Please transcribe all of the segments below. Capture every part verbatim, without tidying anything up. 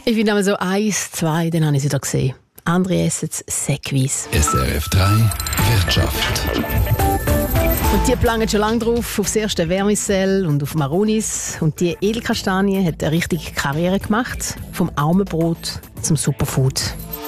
Ich finde aber so eins, zwei, dann habe ich sie da gesehen. Andere essen es säckweise. S R F drei Wirtschaft. Und die planen schon lange drauf, auf das erste Vermicelle und auf Maronis. Und die Edelkastanie hat eine richtige Karriere gemacht. Vom Aumenbrot zum Superfood.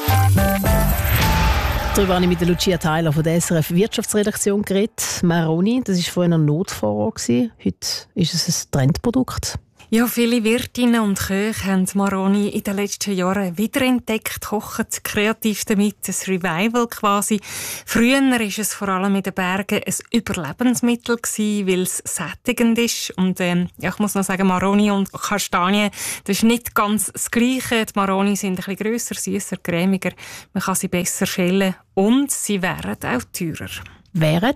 Darüber habe ich mit der Lucia Theiler von der S R F Wirtschaftsredaktion geredet. Maroni, das war vorher ein Notvorrat. Heute ist es ein Trendprodukt. Ja, viele Wirtinnen und Köche haben Maroni in den letzten Jahren wiederentdeckt, kochen kreativ damit, ein Revival quasi. Früher war es vor allem in den Bergen ein Überlebensmittel gewesen, weil es sättigend ist. Und ähm, ja, ich muss noch sagen, Maroni und Kastanien, das ist nicht ganz das Gleiche. Die Maroni sind ein bisschen grösser, süsser, cremiger. Man kann sie besser schälen und sie wären auch teurer. Wären?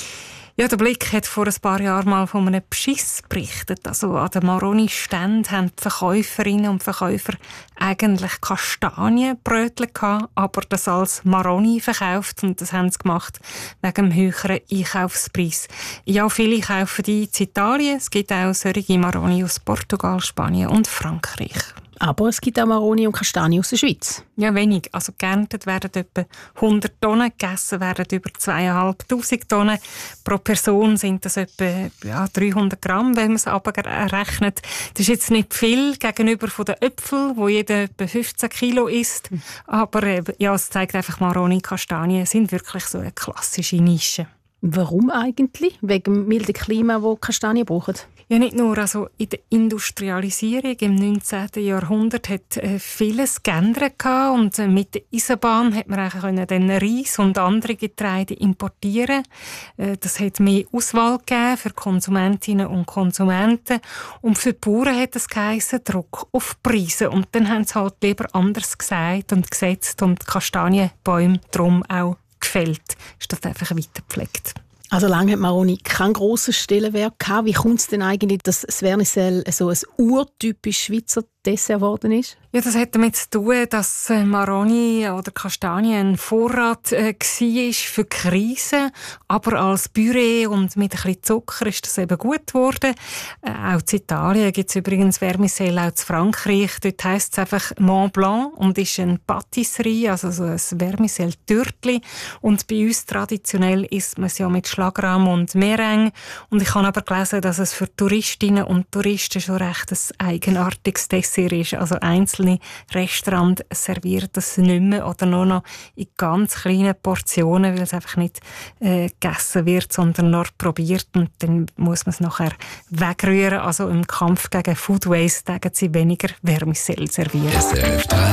Ja, der Blick hat vor ein paar Jahren mal von einem Beschiss berichtet. Also an den Maroni-Ständen haben die Verkäuferinnen und Verkäufer eigentlich Kastanienbrötchen gehabt, aber das als Maroni verkauft. Und das haben sie gemacht wegen dem höheren Einkaufspreis. Ja, viele kaufen die in Italien. Es gibt auch solche Maroni aus Portugal, Spanien und Frankreich. Aber es gibt auch Maroni und Kastanien aus der Schweiz. Ja, wenig. Also geerntet werden etwa hundert Tonnen, gegessen werden über zweitausendfünfhundert Tonnen. Pro Person sind das etwa ja, dreihundert Gramm, wenn man es abrechnet. Das ist jetzt nicht viel gegenüber von den Äpfeln, wo jeder etwa fünfzehn Kilo isst. Aber äh, ja, es zeigt einfach, Maroni und Kastanien sind wirklich so eine klassische Nische. Warum eigentlich? Wegen dem milden Klima, das Kastanien brauchen? Ja, nicht nur. Also in der Industrialisierung im neunzehnten Jahrhundert hat äh, vieles geändert gehabt und äh, mit der Eisenbahn hat man eigentlich können den Reis und andere Getreide importieren. Äh, das hat mehr Auswahl gegeben für Konsumentinnen und Konsumenten und für die Bauern hat es geheissen, Druck auf die Preise. Und dann haben sie halt lieber anders gesagt und gesetzt und die Kastanienbäume drum auch gefällt, statt einfach weitergepflegt. Also lange hat Maroni keinen grossen Stellenwert gehabt. Wie kommt es denn eigentlich, dass das Vermicelle so ein urtypisch Schweizer Dessert geworden ist? Ja, das hat damit zu tun, dass Maroni oder Kastanien ein Vorrat äh, war für Krisen, aber als Püree und mit ein bisschen Zucker ist das eben gut geworden. Äh, auch in Italien gibt es übrigens Vermicelle, auch in Frankreich. Dort heisst es einfach Mont Blanc und ist eine Patisserie, also so ein Vermicelle-Törtli. Und bei uns traditionell isst man es ja mit Schlagrahm und Meringue. Und ich habe aber gelesen, dass es für Touristinnen und Touristen schon recht ein eigenartiges Dessert ist. Also einzelne Restaurants servieren das nicht mehr oder nur noch in ganz kleinen Portionen, weil es einfach nicht äh, gegessen wird, sondern nur probiert und dann muss man es nachher wegrühren. Also im Kampf gegen Food Waste sagen sie weniger Vermicelle servieren. S R F drei